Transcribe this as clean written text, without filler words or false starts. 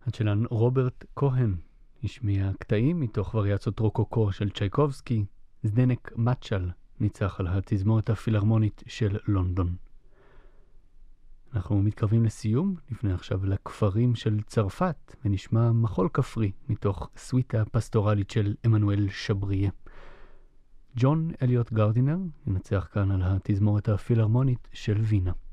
הצ'לן רוברט כהן השמיע קטעים מתוך וריאציות רוקוקו של צ'ייקובסקי. זדנק מצ'ל ניצח על התזמורת הפילהרמונית של לונדון. אנחנו מתקרבים לסיום, לפני עכשיו לכפרים של צרפת, ונשמע מחול כפרי מתוך סוויטה פסטורלית של אמנואל שבריה. ג'ון אליוט גרדינר ינצח כאן על התזמורת הפילהרמונית של וינה.